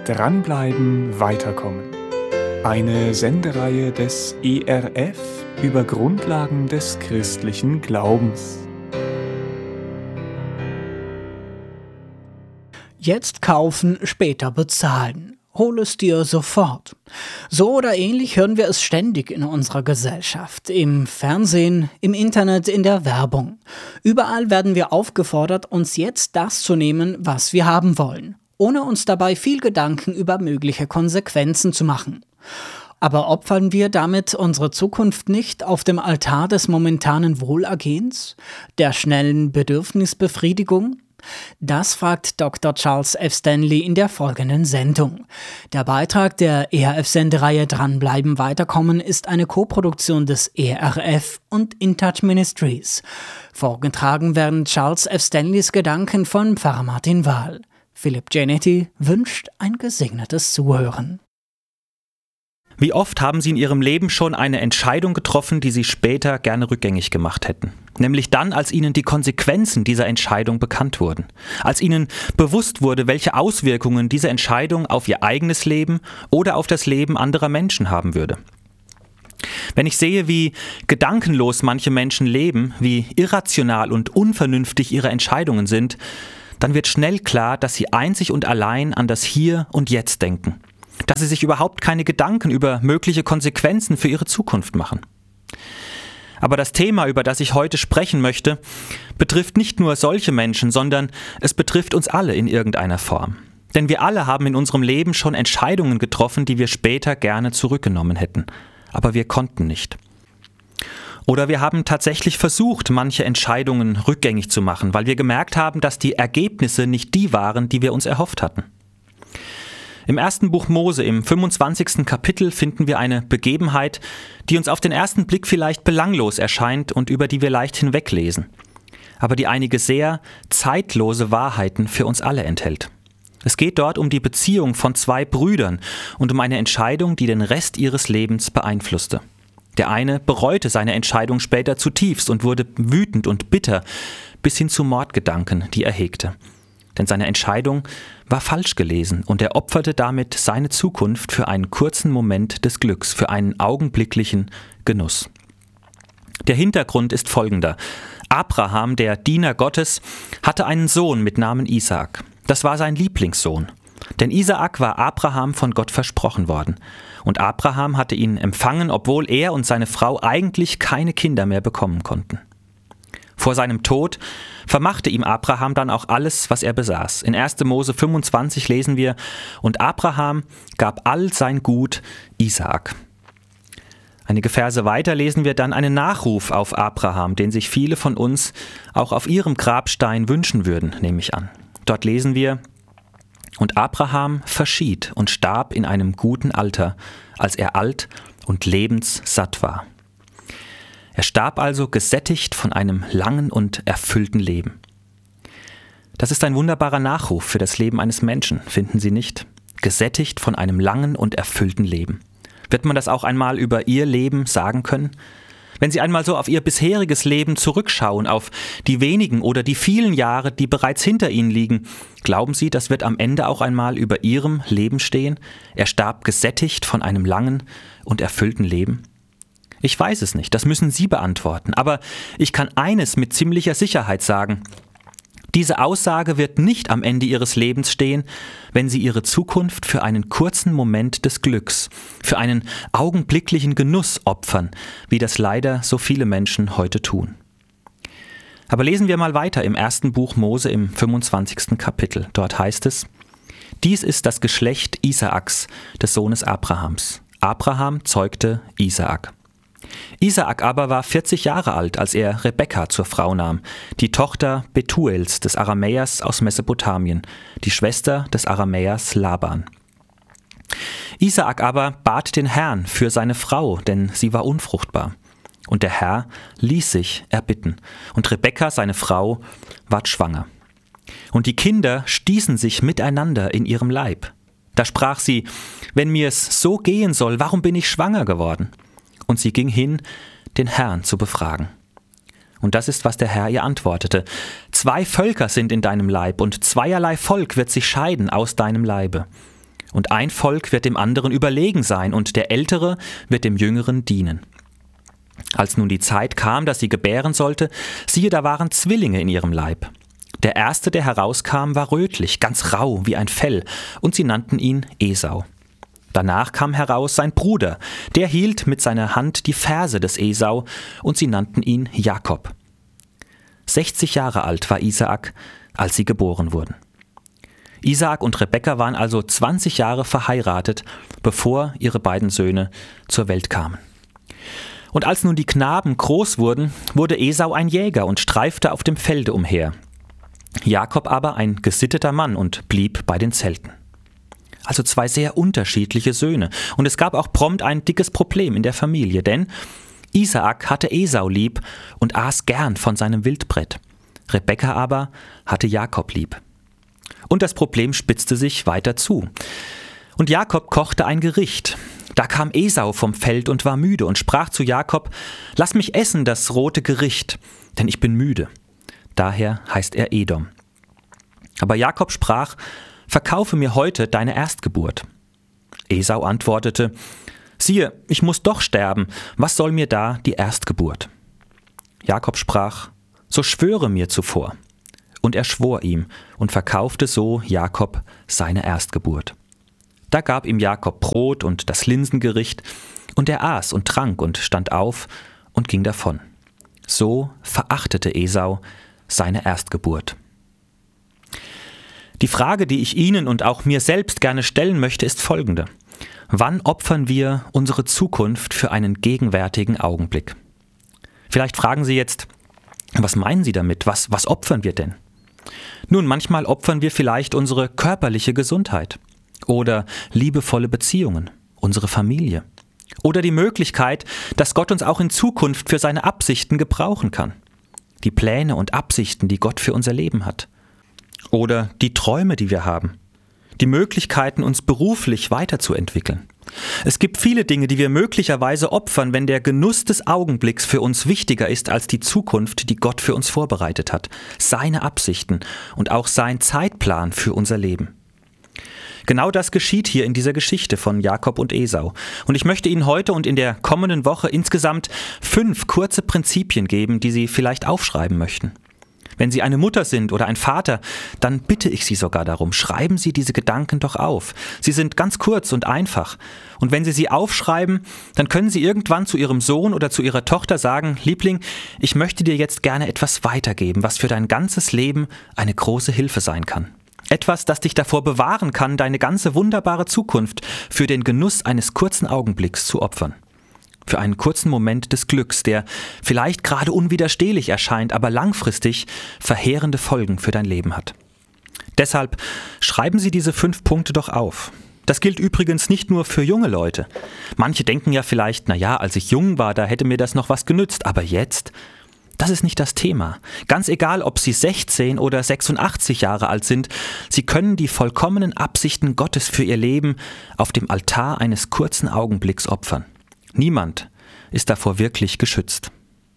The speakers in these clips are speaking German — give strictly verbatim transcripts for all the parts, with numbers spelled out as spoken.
Dranbleiben, weiterkommen. Eine Sendereihe des E R F über Grundlagen des christlichen Glaubens. Jetzt kaufen, später bezahlen. Hol es dir sofort. So oder ähnlich hören wir es ständig in unserer Gesellschaft. Im Fernsehen, im Internet, in der Werbung. Überall werden wir aufgefordert, uns jetzt das zu nehmen, was wir haben wollen, ohne uns dabei viel Gedanken über mögliche Konsequenzen zu machen. Aber opfern wir damit unsere Zukunft nicht auf dem Altar des momentanen Wohlergehens, der schnellen Bedürfnisbefriedigung? Das fragt Doktor Charles F. Stanley in der folgenden Sendung. Der Beitrag der E R F-Sendereihe Dranbleiben, weiterkommen ist eine Koproduktion des E R F und InTouch Ministries. Vorgetragen werden Charles F. Stanleys Gedanken von Pfarrer Martin Wahl. Philipp Giannetti wünscht ein gesegnetes Zuhören. Wie oft haben Sie in Ihrem Leben schon eine Entscheidung getroffen, die Sie später gerne rückgängig gemacht hätten? Nämlich dann, als Ihnen die Konsequenzen dieser Entscheidung bekannt wurden. Als Ihnen bewusst wurde, welche Auswirkungen diese Entscheidung auf Ihr eigenes Leben oder auf das Leben anderer Menschen haben würde. Wenn ich sehe, wie gedankenlos manche Menschen leben, wie irrational und unvernünftig ihre Entscheidungen sind, dann wird schnell klar, dass sie einzig und allein an das Hier und Jetzt denken. Dass sie sich überhaupt keine Gedanken über mögliche Konsequenzen für ihre Zukunft machen. Aber das Thema, über das ich heute sprechen möchte, betrifft nicht nur solche Menschen, sondern es betrifft uns alle in irgendeiner Form. Denn wir alle haben in unserem Leben schon Entscheidungen getroffen, die wir später gerne zurückgenommen hätten. Aber wir konnten nicht. Oder wir haben tatsächlich versucht, manche Entscheidungen rückgängig zu machen, weil wir gemerkt haben, dass die Ergebnisse nicht die waren, die wir uns erhofft hatten. Im ersten Buch Mose, im fünfundzwanzigsten Kapitel, finden wir eine Begebenheit, die uns auf den ersten Blick vielleicht belanglos erscheint und über die wir leicht hinweglesen, aber die einige sehr zeitlose Wahrheiten für uns alle enthält. Es geht dort um die Beziehung von zwei Brüdern und um eine Entscheidung, die den Rest ihres Lebens beeinflusste. Der eine bereute seine Entscheidung später zutiefst und wurde wütend und bitter, bis hin zu Mordgedanken, die er hegte. Denn seine Entscheidung war falsch gelesen und er opferte damit seine Zukunft für einen kurzen Moment des Glücks, für einen augenblicklichen Genuss. Der Hintergrund ist folgender. Abraham, der Diener Gottes, hatte einen Sohn mit Namen Isaak. Das war sein Lieblingssohn. Denn Isaak war Abraham von Gott versprochen worden. Und Abraham hatte ihn empfangen, obwohl er und seine Frau eigentlich keine Kinder mehr bekommen konnten. Vor seinem Tod vermachte ihm Abraham dann auch alles, was er besaß. In erster Mose fünfundzwanzig lesen wir: Und Abraham gab all sein Gut Isaak. Einige Verse weiter lesen wir dann einen Nachruf auf Abraham, den sich viele von uns auch auf ihrem Grabstein wünschen würden, nehme ich an. Dort lesen wir: Und Abraham verschied und starb in einem guten Alter, als er alt und lebenssatt war. Er starb also gesättigt von einem langen und erfüllten Leben. Das ist ein wunderbarer Nachruf für das Leben eines Menschen, finden Sie nicht? Gesättigt von einem langen und erfüllten Leben. Wird man das auch einmal über Ihr Leben sagen können? Wenn Sie einmal so auf Ihr bisheriges Leben zurückschauen, auf die wenigen oder die vielen Jahre, die bereits hinter Ihnen liegen, glauben Sie, das wird am Ende auch einmal über Ihrem Leben stehen? Er starb gesättigt von einem langen und erfüllten Leben? Ich weiß es nicht, das müssen Sie beantworten, aber ich kann eines mit ziemlicher Sicherheit sagen: Diese Aussage wird nicht am Ende Ihres Lebens stehen, wenn Sie Ihre Zukunft für einen kurzen Moment des Glücks, für einen augenblicklichen Genuss opfern, wie das leider so viele Menschen heute tun. Aber lesen wir mal weiter im ersten Buch Mose im fünfundzwanzigsten Kapitel. Dort heißt es: Dies ist das Geschlecht Isaaks, des Sohnes Abrahams. Abraham zeugte Isaak. Isaak aber war vierzig Jahre alt, als er Rebekka zur Frau nahm, die Tochter Betuels des Aramäers aus Mesopotamien, die Schwester des Aramäers Laban. Isaak aber bat den Herrn für seine Frau, denn sie war unfruchtbar. Und der Herr ließ sich erbitten, und Rebekka, seine Frau, ward schwanger. Und die Kinder stießen sich miteinander in ihrem Leib. Da sprach sie: Wenn mir es so gehen soll, warum bin ich schwanger geworden? Und sie ging hin, den Herrn zu befragen. Und das ist, was der Herr ihr antwortete: Zwei Völker sind in deinem Leib, und zweierlei Volk wird sich scheiden aus deinem Leibe. Und ein Volk wird dem anderen überlegen sein und der Ältere wird dem Jüngeren dienen. Als nun die Zeit kam, dass sie gebären sollte, siehe, da waren Zwillinge in ihrem Leib. Der erste, der herauskam, war rötlich, ganz rau wie ein Fell, und sie nannten ihn Esau. Danach kam heraus sein Bruder, der hielt mit seiner Hand die Ferse des Esau, und sie nannten ihn Jakob. sechzig Jahre alt war Isaak, als sie geboren wurden. Isaak und Rebekka waren also zwanzig Jahre verheiratet, bevor ihre beiden Söhne zur Welt kamen. Und als nun die Knaben groß wurden, wurde Esau ein Jäger und streifte auf dem Felde umher. Jakob aber ein gesitteter Mann und blieb bei den Zelten. Also zwei sehr unterschiedliche Söhne. Und es gab auch prompt ein dickes Problem in der Familie, denn Isaak hatte Esau lieb und aß gern von seinem Wildbret. Rebekka aber hatte Jakob lieb. Und das Problem spitzte sich weiter zu. Und Jakob kochte ein Gericht. Da kam Esau vom Feld und war müde und sprach zu Jakob: Lass mich essen das rote Gericht, denn ich bin müde. Daher heißt er Edom. Aber Jakob sprach: Verkaufe mir heute deine Erstgeburt. Esau antwortete: Siehe, ich muss doch sterben, was soll mir da die Erstgeburt? Jakob sprach: So schwöre mir zuvor. Und er schwor ihm und verkaufte so Jakob seine Erstgeburt. Da gab ihm Jakob Brot und das Linsengericht, und er aß und trank und stand auf und ging davon. So verachtete Esau seine Erstgeburt. Die Frage, die ich Ihnen und auch mir selbst gerne stellen möchte, ist folgende: Wann opfern wir unsere Zukunft für einen gegenwärtigen Augenblick? Vielleicht fragen Sie jetzt: Was meinen Sie damit? Was, was opfern wir denn? Nun, manchmal opfern wir vielleicht unsere körperliche Gesundheit oder liebevolle Beziehungen, unsere Familie oder die Möglichkeit, dass Gott uns auch in Zukunft für seine Absichten gebrauchen kann. Die Pläne und Absichten, die Gott für unser Leben hat. Oder die Träume, die wir haben. Die Möglichkeiten, uns beruflich weiterzuentwickeln. Es gibt viele Dinge, die wir möglicherweise opfern, wenn der Genuss des Augenblicks für uns wichtiger ist als die Zukunft, die Gott für uns vorbereitet hat. Seine Absichten und auch sein Zeitplan für unser Leben. Genau das geschieht hier in dieser Geschichte von Jakob und Esau. Und ich möchte Ihnen heute und in der kommenden Woche insgesamt fünf kurze Prinzipien geben, die Sie vielleicht aufschreiben möchten. Wenn Sie eine Mutter sind oder ein Vater, dann bitte ich Sie sogar darum, schreiben Sie diese Gedanken doch auf. Sie sind ganz kurz und einfach. Und wenn Sie sie aufschreiben, dann können Sie irgendwann zu Ihrem Sohn oder zu Ihrer Tochter sagen: Liebling, ich möchte dir jetzt gerne etwas weitergeben, was für dein ganzes Leben eine große Hilfe sein kann. Etwas, das dich davor bewahren kann, deine ganze wunderbare Zukunft für den Genuss eines kurzen Augenblicks zu opfern. Für einen kurzen Moment des Glücks, der vielleicht gerade unwiderstehlich erscheint, aber langfristig verheerende Folgen für dein Leben hat. Deshalb schreiben Sie diese fünf Punkte doch auf. Das gilt übrigens nicht nur für junge Leute. Manche denken ja vielleicht: Na ja, als ich jung war, da hätte mir das noch was genützt. Aber jetzt? Das ist nicht das Thema. Ganz egal, ob Sie sechzehn oder sechsundachtzig Jahre alt sind, Sie können die vollkommenen Absichten Gottes für Ihr Leben auf dem Altar eines kurzen Augenblicks opfern. Niemand ist davor wirklich geschützt.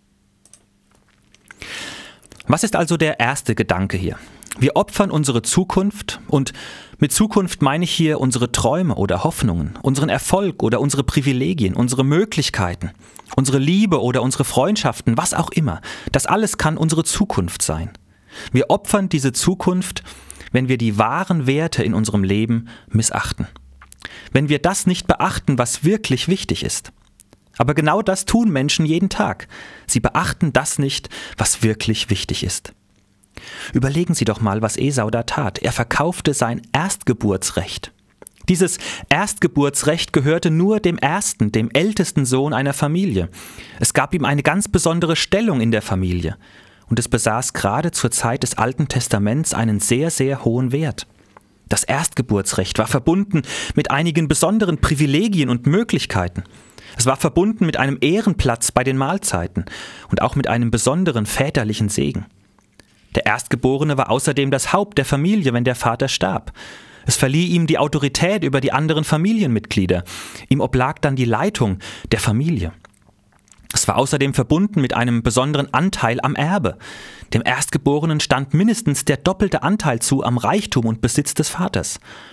Was ist also der erste Gedanke hier? Wir opfern unsere Zukunft, und mit Zukunft meine ich hier unsere Träume oder Hoffnungen, unseren Erfolg oder unsere Privilegien, unsere Möglichkeiten, unsere Liebe oder unsere Freundschaften, was auch immer. Das alles kann unsere Zukunft sein. Wir opfern diese Zukunft, wenn wir die wahren Werte in unserem Leben missachten. Wenn wir das nicht beachten, was wirklich wichtig ist. Aber genau das tun Menschen jeden Tag. Sie beachten das nicht, was wirklich wichtig ist. Überlegen Sie doch mal, was Esau da tat. Er verkaufte sein Erstgeburtsrecht. Dieses Erstgeburtsrecht gehörte nur dem ersten, dem ältesten Sohn einer Familie. Es gab ihm eine ganz besondere Stellung in der Familie. Und es besaß gerade zur Zeit des Alten Testaments einen sehr, sehr hohen Wert. Das Erstgeburtsrecht war verbunden mit einigen besonderen Privilegien und Möglichkeiten. Es war verbunden mit einem Ehrenplatz bei den Mahlzeiten und auch mit einem besonderen väterlichen Segen. Der Erstgeborene war außerdem das Haupt der Familie, wenn der Vater starb. Es verlieh ihm die Autorität über die anderen Familienmitglieder. Ihm oblag dann die Leitung der Familie. Es war außerdem verbunden mit einem besonderen Anteil am Erbe. Dem Erstgeborenen stand mindestens der doppelte Anteil zu am Reichtum und Besitz des Vaters.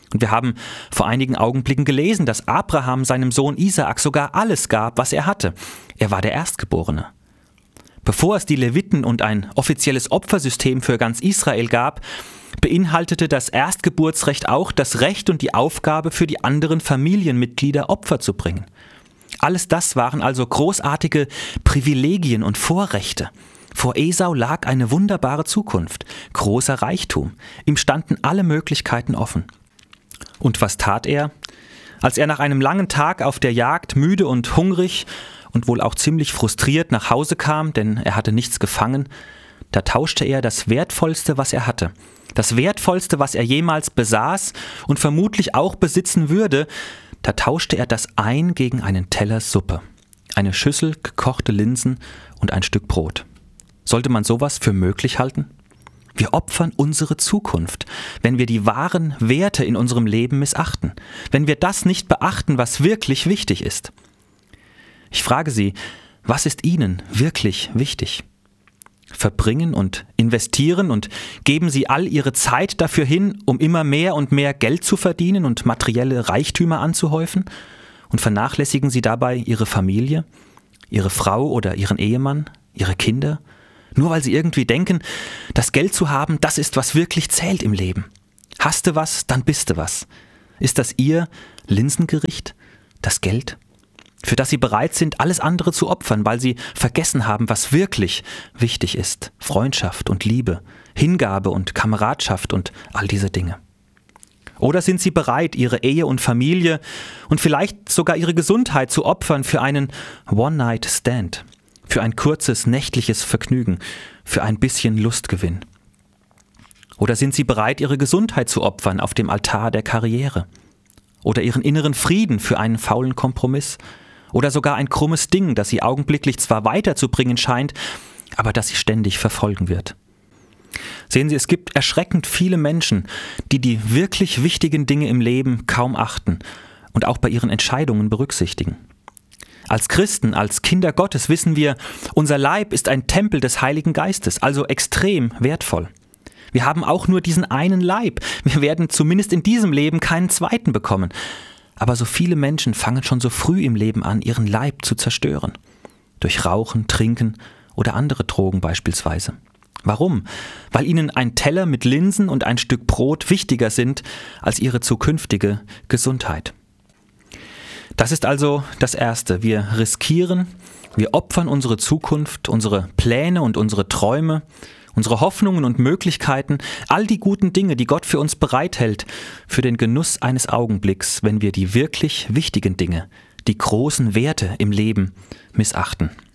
Und wir haben vor einigen Augenblicken gelesen, dass Abraham seinem Sohn Isaak sogar alles gab, was er hatte. Er war der Erstgeborene. Bevor es die Leviten und ein offizielles Opfersystem für ganz Israel gab, beinhaltete das Erstgeburtsrecht auch das Recht und die Aufgabe für die anderen Familienmitglieder Opfer zu bringen. Alles das waren also großartige Privilegien und Vorrechte. Vor Esau lag eine wunderbare Zukunft, großer Reichtum. Ihm standen alle Möglichkeiten offen. Und was tat er? Als er nach einem langen Tag auf der Jagd müde und hungrig und wohl auch ziemlich frustriert nach Hause kam, denn er hatte nichts gefangen, da tauschte er das Wertvollste, was er hatte. Das Wertvollste, was er jemals besaß und vermutlich auch besitzen würde, da tauschte er das ein gegen einen Teller Suppe, eine Schüssel gekochte Linsen und ein Stück Brot. Sollte man sowas für möglich halten? Wir opfern unsere Zukunft, wenn wir die wahren Werte in unserem Leben missachten, wenn wir das nicht beachten, was wirklich wichtig ist. Ich frage Sie, was ist Ihnen wirklich wichtig? Verbringen und investieren und geben Sie all Ihre Zeit dafür hin, um immer mehr und mehr Geld zu verdienen und materielle Reichtümer anzuhäufen? Und vernachlässigen Sie dabei Ihre Familie, Ihre Frau oder Ihren Ehemann, Ihre Kinder? Nur weil Sie irgendwie denken, das Geld zu haben, das ist, was wirklich zählt im Leben. Hast du was, dann bist du was. Ist das Ihr Linsengericht, das Geld? Für das Sie bereit sind, alles andere zu opfern, weil Sie vergessen haben, was wirklich wichtig ist. Freundschaft und Liebe, Hingabe und Kameradschaft und all diese Dinge. Oder sind Sie bereit, Ihre Ehe und Familie und vielleicht sogar Ihre Gesundheit zu opfern für einen One-Night-Stand, für ein kurzes nächtliches Vergnügen, für ein bisschen Lustgewinn? Oder sind Sie bereit, Ihre Gesundheit zu opfern auf dem Altar der Karriere? Oder Ihren inneren Frieden für einen faulen Kompromiss? Oder sogar ein krummes Ding, das Sie augenblicklich zwar weiterzubringen scheint, aber das Sie ständig verfolgen wird? Sehen Sie, es gibt erschreckend viele Menschen, die die wirklich wichtigen Dinge im Leben kaum achten und auch bei ihren Entscheidungen berücksichtigen. Als Christen, als Kinder Gottes wissen wir, unser Leib ist ein Tempel des Heiligen Geistes, also extrem wertvoll. Wir haben auch nur diesen einen Leib. Wir werden zumindest in diesem Leben keinen zweiten bekommen. Aber so viele Menschen fangen schon so früh im Leben an, ihren Leib zu zerstören. Durch Rauchen, Trinken oder andere Drogen beispielsweise. Warum? Weil ihnen ein Teller mit Linsen und ein Stück Brot wichtiger sind als ihre zukünftige Gesundheit. Das ist also das Erste. Wir riskieren, wir opfern unsere Zukunft, unsere Pläne und unsere Träume, unsere Hoffnungen und Möglichkeiten, all die guten Dinge, die Gott für uns bereithält, für den Genuss eines Augenblicks, wenn wir die wirklich wichtigen Dinge, die großen Werte im Leben missachten.